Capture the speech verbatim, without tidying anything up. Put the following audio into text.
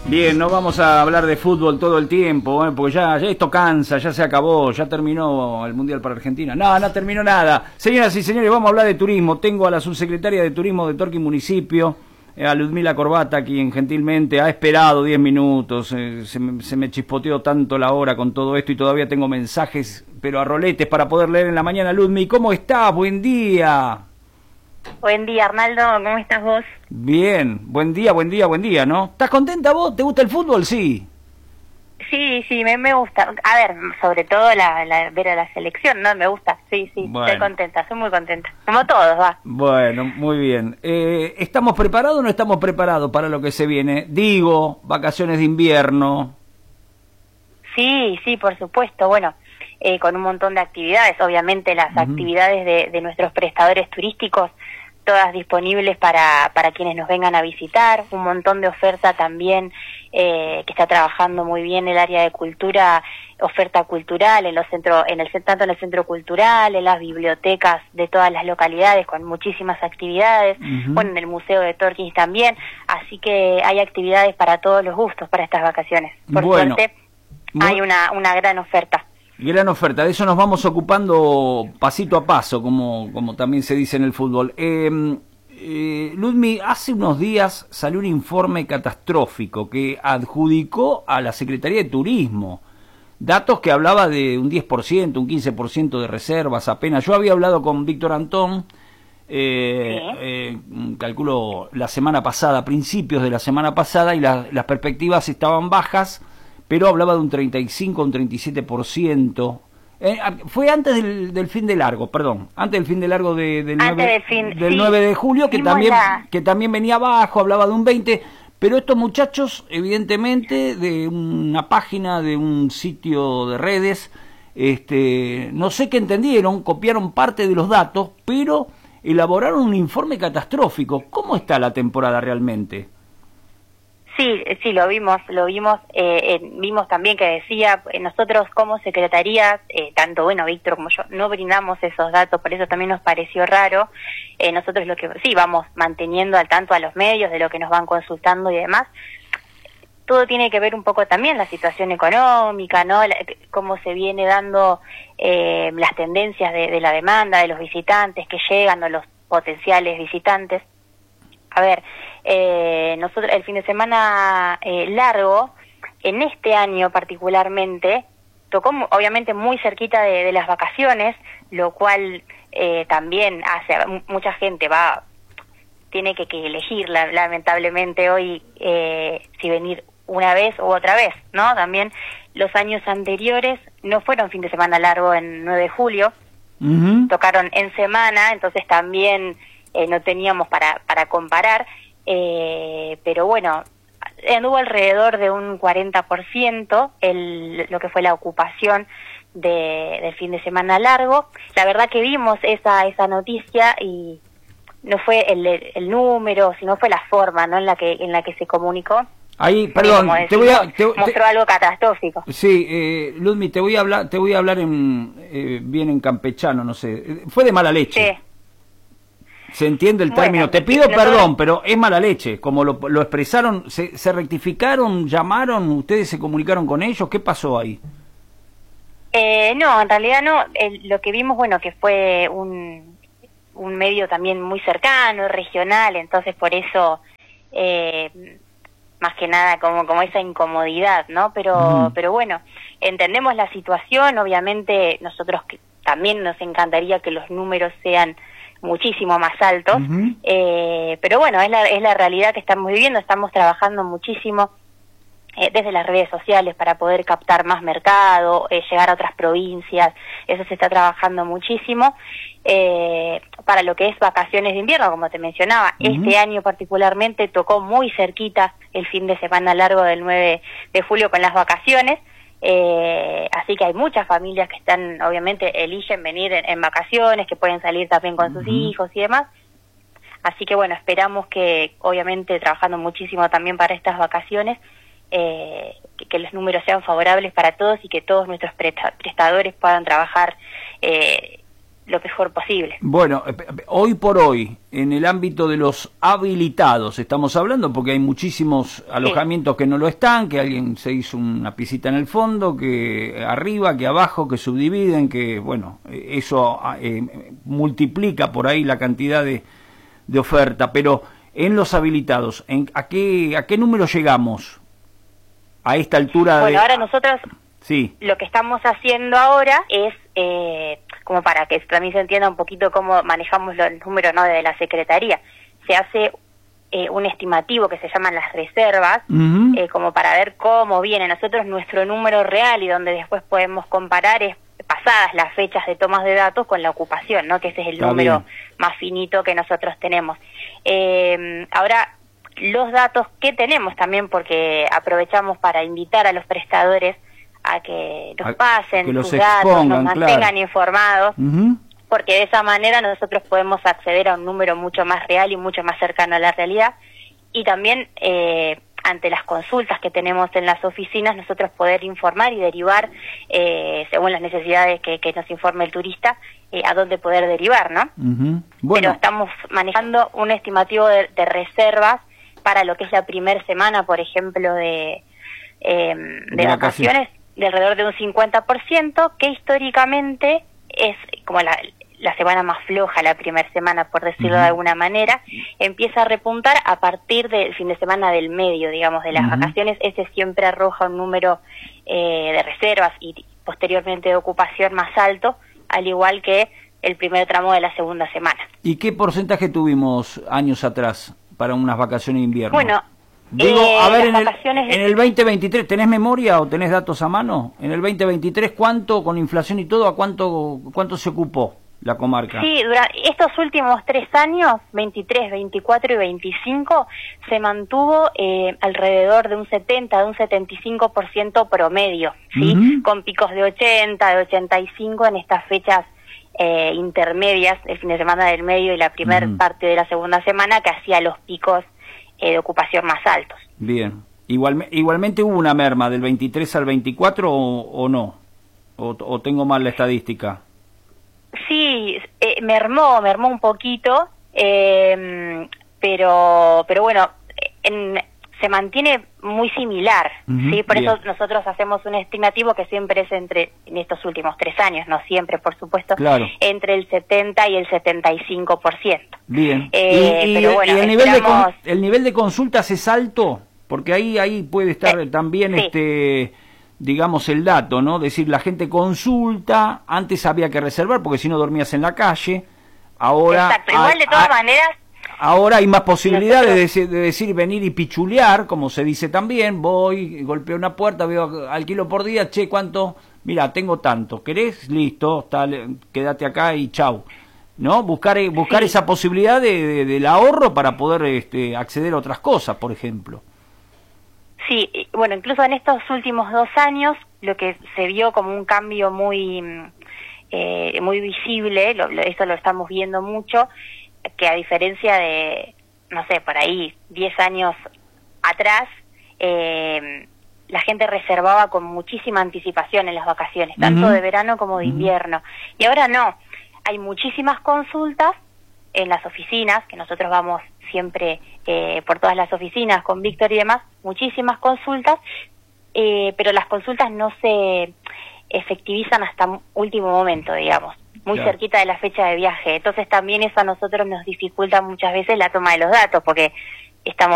Bien, no vamos a hablar de fútbol todo el tiempo, ¿eh? Porque ya, ya esto cansa, ya se acabó, ya terminó el Mundial para Argentina. No, no terminó nada. Señoras y señores, vamos a hablar de turismo. Tengo a la subsecretaria de Turismo de Torquín Municipio, a Ludmila Corbata, quien gentilmente ha esperado diez minutos. Eh, se, me, se me chispoteó tanto la hora con todo esto y todavía tengo mensajes, pero a roletes para poder leer en la mañana. Ludmi, ¿cómo estás? Buen día. Buen día, Arnaldo, ¿cómo estás vos? Bien, buen día, buen día, buen día, ¿no? ¿Estás contenta vos? ¿Te gusta el fútbol? Sí. Sí, sí, me, me gusta. A ver, sobre todo la, la, ver a la selección, ¿no? Me gusta, sí, sí, bueno. Estoy contenta, soy muy contenta. Como todos, va. Bueno, muy bien. Eh, ¿Estamos preparados o no estamos preparados para lo que se viene? Digo, vacaciones de invierno. Sí, sí, por supuesto, bueno, eh, con un montón de actividades, obviamente las uh-huh. actividades de, de nuestros prestadores turísticos, todas disponibles para, para quienes nos vengan a visitar, un montón de oferta también eh, que está trabajando muy bien el área de cultura, oferta cultural en los centros, en el tanto en el centro cultural, en las bibliotecas de todas las localidades con muchísimas actividades, uh-huh. bueno, en el Museo de Torquín también, así que hay actividades para todos los gustos para estas vacaciones. Por bueno, suerte muy... hay una, una gran oferta. Gran oferta, de eso nos vamos ocupando pasito a paso, como, como también se dice en el fútbol. Eh, eh, Ludmi, hace unos días salió un informe catastrófico que adjudicó a la Secretaría de Turismo datos que hablaba de un diez por ciento, un quince por ciento de reservas apenas. Yo había hablado con Víctor Antón, eh, ¿Sí? eh, calculo la semana pasada, principios de la semana pasada, y la, las perspectivas estaban bajas, pero hablaba de un treinta y cinco, un treinta y siete por ciento. Eh, fue antes del, del fin de largo, perdón, antes del fin de largo de, del, nueve, del, fin, del sí, nueve de julio, que también, la... que también venía abajo, hablaba de un veinte, pero estos muchachos, evidentemente, de una página, de un sitio de redes, este, no sé qué entendieron, copiaron parte de los datos, pero elaboraron un informe catastrófico. ¿Cómo está la temporada realmente? Sí, sí, lo vimos, lo vimos, eh, eh, vimos también que decía, eh, nosotros como secretaría, eh, tanto, bueno, Víctor como yo, no brindamos esos datos, por eso también nos pareció raro. Eh, nosotros lo que sí, vamos manteniendo al tanto a los medios de lo que nos van consultando y demás. Todo tiene que ver un poco también la situación económica, ¿no? La, cómo se viene dando eh, las tendencias de, de la demanda, de los visitantes que llegan o los potenciales visitantes. A ver, eh, nosotros el fin de semana eh, largo, en este año particularmente, tocó obviamente muy cerquita de, de las vacaciones, lo cual eh, también hace, mucha gente va, tiene que, que elegir la, lamentablemente hoy eh, si venir una vez u otra vez, ¿no? También los años anteriores no fueron fin de semana largo en nueve de julio, uh-huh. tocaron en semana, entonces también... Eh, no teníamos para para comparar, eh, pero bueno, anduvo alrededor de un cuarenta por ciento el, lo que fue la ocupación de, del fin de semana largo. La verdad que vimos esa esa noticia y no fue el, el número, sino fue la forma, ¿no? en la que en la que se comunicó. Ahí, perdón, decimos, te voy a te, mostró te, algo catastrófico. Sí, eh, Ludmi, te voy a hablar, te voy a hablar en eh, bien en campechano, no sé. Fue de mala leche. Sí. Se entiende el término. Bueno, te pido nosotros... perdón, pero es mala leche. Como lo, lo expresaron, se, se rectificaron, llamaron, ustedes se comunicaron con ellos. ¿Qué pasó ahí? Eh, no, en realidad no. El, lo que vimos, bueno, que fue un, un medio también muy cercano, regional, entonces por eso, eh, más que nada, como, como esa incomodidad, ¿no? Pero, mm. pero bueno, entendemos la situación. Obviamente, nosotros que, también nos encantaría que los números sean muchísimo más altos, uh-huh. eh, pero bueno, es la, es la realidad que estamos viviendo. Estamos trabajando muchísimo eh, desde las redes sociales para poder captar más mercado, eh, llegar a otras provincias, eso se está trabajando muchísimo. Eh, para lo que es vacaciones de invierno, como te mencionaba, uh-huh. este año particularmente tocó muy cerquita el fin de semana largo del nueve de julio con las vacaciones. Eh, así que hay muchas familias que están, obviamente, eligen venir en, en vacaciones, que pueden salir también con uh-huh. sus hijos y demás. Así que bueno, esperamos que, obviamente, trabajando muchísimo también para estas vacaciones, eh, que, que los números sean favorables para todos y que todos nuestros presta- prestadores puedan trabajar eh, lo mejor posible. Bueno, hoy por hoy, en el ámbito de los habilitados, estamos hablando, porque hay muchísimos alojamientos sí. que no lo están, que alguien se hizo una piscita en el fondo, que arriba, que abajo, que subdividen, que, bueno, eso eh, multiplica por ahí la cantidad de, de oferta, pero en los habilitados, ¿en, a, qué, ¿a qué número llegamos a esta altura? Bueno, de... ahora nosotros sí. lo que estamos haciendo ahora es... Eh, como para que también se entienda un poquito cómo manejamos los números, ¿no?, de la Secretaría. Se hace eh, un estimativo que se llaman las reservas, uh-huh. eh, como para ver cómo viene. Nosotros nuestro número real y donde después podemos comparar es pasadas las fechas de tomas de datos con la ocupación, ¿no?, que ese es el Está número bien. más finito que nosotros tenemos. Eh, ahora, los datos que tenemos también, porque aprovechamos para invitar a los prestadores a que nos pasen que sus datos, nos mantengan claro. informados, uh-huh. porque de esa manera nosotros podemos acceder a un número mucho más real y mucho más cercano a la realidad, y también eh, ante las consultas que tenemos en las oficinas, nosotros poder informar y derivar, eh, según las necesidades que, que nos informe el turista, eh, a dónde poder derivar, ¿no? Uh-huh. Bueno. Pero estamos manejando un estimativo de, de reservas para lo que es la primera semana, por ejemplo, de, eh, de, de vacaciones, de alrededor de un cincuenta por ciento, que históricamente es como la, la semana más floja, la primera semana, por decirlo uh-huh. de alguna manera, empieza a repuntar a partir del fin de semana del medio, digamos, de las uh-huh. vacaciones. Ese siempre arroja un número eh, de reservas y posteriormente de ocupación más alto, al igual que el primer tramo de la segunda semana. ¿Y qué porcentaje tuvimos años atrás para unas vacaciones de invierno? Bueno, Digo, eh, a ver, en el, vacaciones... en el veinte veintitrés, ¿tenés memoria o tenés datos a mano? En el veinte veintitrés, ¿cuánto, con inflación y todo, a cuánto cuánto se ocupó la comarca? Sí, durante estos últimos tres años, veintitrés, veinticuatro y veinticinco, se mantuvo eh, alrededor de un setenta, de un setenta y cinco por ciento promedio, ¿sí? Uh-huh. Con picos de ochenta, de ochenta y cinco en estas fechas eh, intermedias, el fin de semana del medio y la primera uh-huh. parte de la segunda semana, que hacía los picos Eh, de ocupación más altos. Bien. Igual, igualmente hubo una merma del veintitrés al veinticuatro o, o no, o, o tengo mal la estadística. Sí, eh, mermó, mermó un poquito, eh, pero pero bueno, en, se mantiene muy similar, uh-huh, ¿sí? Por bien. Eso nosotros hacemos un estimativo que siempre es entre, en estos últimos tres años, no siempre, por supuesto, claro. entre el setenta y el setenta y cinco por ciento. Bien. Eh, y, y, pero bueno, y el, nivel esperamos... de con, el nivel de consultas es alto, porque ahí ahí puede estar eh, también, sí. este digamos, el dato, ¿no? Decir, la gente consulta, antes había que reservar, porque si no dormías en la calle, ahora... Exacto, igual a, de todas a, maneras... Ahora hay más posibilidades de decir, de decir venir y pichulear, como se dice también. Voy, golpeo una puerta, veo alquilo por día, che, ¿cuánto? Mira, tengo tanto. ¿Querés? Listo, tal, quédate acá y chau. ¿No? Buscar buscar sí. esa posibilidad de, de, del ahorro para poder este, acceder a otras cosas, por ejemplo. Sí, bueno, incluso en estos últimos dos años, lo que se vio como un cambio muy, eh, muy visible, lo, lo, eso lo estamos viendo mucho, que a diferencia de, no sé, por ahí diez años atrás, eh, la gente reservaba con muchísima anticipación en las vacaciones, tanto uh-huh. de verano como de uh-huh. invierno. Y ahora no, hay muchísimas consultas en las oficinas, que nosotros vamos siempre eh, por todas las oficinas con Víctor y demás, muchísimas consultas, eh, pero las consultas no se efectivizan hasta último momento, digamos. Muy claro. cerquita de la fecha de viaje. Entonces también eso a nosotros nos dificulta muchas veces la toma de los datos, porque estamos